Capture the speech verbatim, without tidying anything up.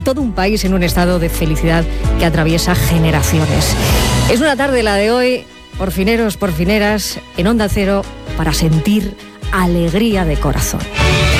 Todo un país en un estado de felicidad que atraviesa generaciones. Es una tarde la de hoy, porfineros, porfineras, en Onda Cero, para sentir alegría de corazón.